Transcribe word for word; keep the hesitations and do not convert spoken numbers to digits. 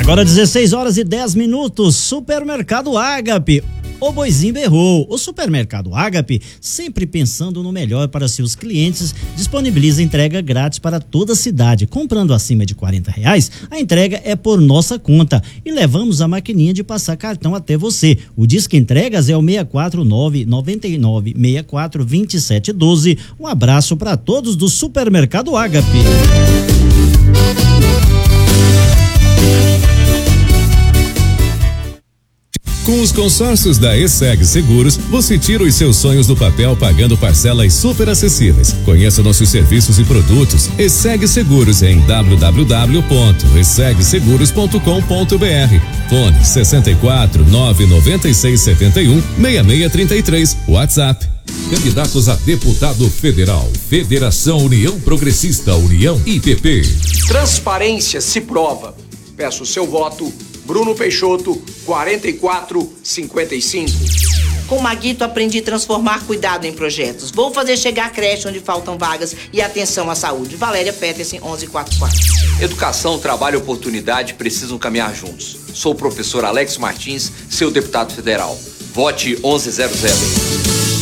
Agora dezesseis horas e dez minutos, Supermercado Ágape. O boizinho berrou. O Supermercado Ágape, sempre pensando no melhor para seus clientes, disponibiliza entrega grátis para toda a cidade. Comprando acima de quarenta reais, a entrega é por nossa conta e levamos a maquininha de passar cartão até você. O Disque Entregas é o seis quatro nove, nove nove, seis quatro, dois sete um dois. Um abraço para todos do Supermercado Ágape. Com os consórcios da ESSEG Seguros, você tira os seus sonhos do papel pagando parcelas super acessíveis. Conheça nossos serviços e produtos. ESSEG Seguros em w w w ponto esseg seguros ponto com ponto b r. Fone sessenta e quatro, nove noventa e seis, setenta e um, seis seis trinta e três. WhatsApp. Candidatos a deputado federal. Federação União Progressista, União I P P. Transparência se prova. Peço o seu voto. Bruno Peixoto, quarenta e quatro, cinquenta e cinco. Com Maguito aprendi a transformar cuidado em projetos. Vou fazer chegar a creche onde faltam vagas e atenção à saúde. Valéria Petersen, onze quarenta e quatro. Educação, trabalho e oportunidade precisam caminhar juntos. Sou o professor Alex Martins, seu deputado federal. Vote onze zero zero.